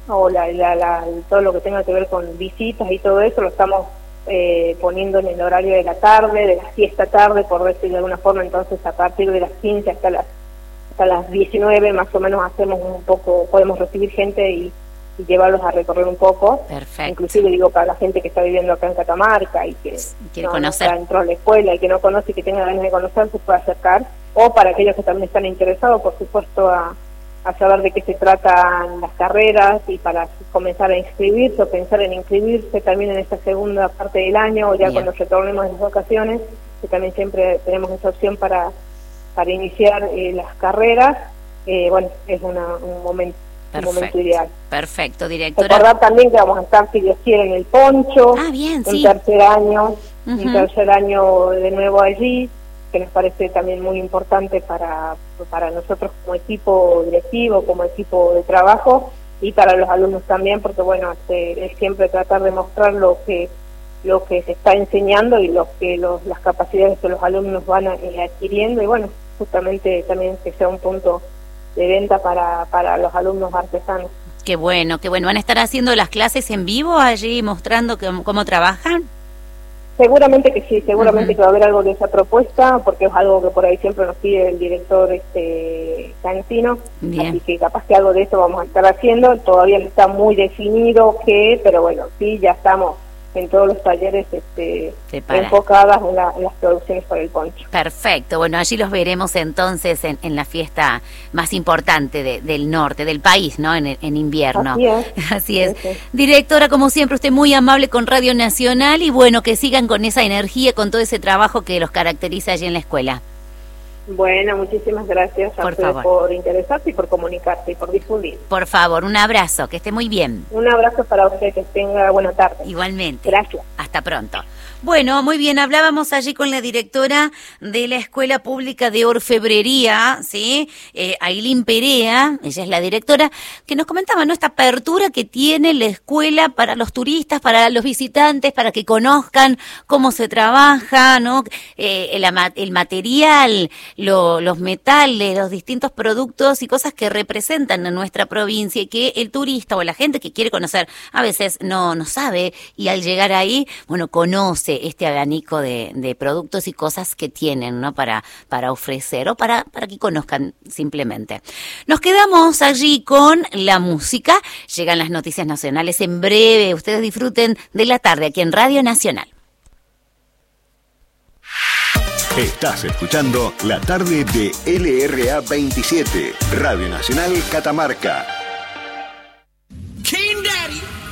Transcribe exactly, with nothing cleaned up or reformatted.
o la, la, la, todo lo que tenga que ver con visitas y todo eso lo estamos eh, poniendo en el horario de la tarde, de la siesta tarde, por decirlo de alguna forma. Entonces a partir de las quince hasta las hasta las diecinueve más o menos hacemos un poco, podemos recibir gente y, y llevarlos a recorrer un poco. Perfecto. Inclusive digo para la gente que está viviendo acá en Catamarca y que quiere no, conocer, no entró a la escuela y que no conoce y que tenga ganas de conocer, se puede acercar, o para aquellos que también están interesados, por supuesto, a, a saber de qué se tratan las carreras y para comenzar a inscribirse o pensar en inscribirse también en esta segunda parte del año o ya Bien. Cuando retornemos de las vacaciones, que también siempre tenemos esa opción para para iniciar eh, las carreras. Eh, bueno, es una, un momento Perfecto. un momento ideal. Perfecto, directora. Recordar también que vamos a estar, si Dios quiere, en el Poncho, ah, bien, un sí. tercer año, uh-huh. un tercer año de nuevo allí, que nos parece también muy importante para, para nosotros como equipo directivo, como equipo de trabajo, y para los alumnos también, porque bueno, este, es siempre tratar de mostrar lo que lo que se está enseñando y lo que los, las capacidades que los alumnos van a, eh, adquiriendo, y bueno, justamente también que sea un punto de venta para, para los alumnos artesanos. Qué bueno, qué bueno. ¿Van a estar haciendo las clases en vivo allí, mostrando cómo, cómo trabajan? Seguramente que sí, seguramente uh-huh. que va a haber algo de esa propuesta, porque es algo que por ahí siempre nos pide el director este Cantino, así que capaz que algo de eso vamos a estar haciendo. Todavía no está muy definido qué, pero bueno, sí, ya estamos en todos los talleres este, enfocadas en, la, en las producciones para el Poncho. Perfecto, bueno, allí los veremos entonces en, en la fiesta más importante de, del norte, del país, ¿no? En, en invierno. Así es. Así es. Sí, sí. Directora, como siempre, usted muy amable con Radio Nacional y bueno, que sigan con esa energía, con todo ese trabajo que los caracteriza allí en la escuela. Bueno, muchísimas gracias a por, ustedes favor. por interesarse y por comunicarse y por difundir. Por favor, un abrazo, que esté muy bien. Un abrazo para usted, que tenga buena tarde. Igualmente. Gracias. Hasta pronto. Bueno, muy bien, hablábamos allí con la directora de la Escuela Pública de Orfebrería, ¿sí? Eh, Ailín Perea, ella es la directora, que nos comentaba, ¿no? Esta apertura que tiene la escuela para los turistas, para los visitantes, para que conozcan cómo se trabaja, ¿no? Eh, el, el material, lo, los metales, los distintos productos y cosas que representan a nuestra provincia y que el turista o la gente que quiere conocer a veces no, no sabe y al llegar ahí, bueno, conoce este abanico de, de productos y cosas que tienen, ¿no? Para, para ofrecer o para, para que conozcan simplemente. Nos quedamos allí con la música. Llegan las noticias nacionales en breve. Ustedes disfruten de la tarde aquí en Radio Nacional. Estás escuchando La Tarde de L R A veintisiete, Radio Nacional Catamarca. King Daddy.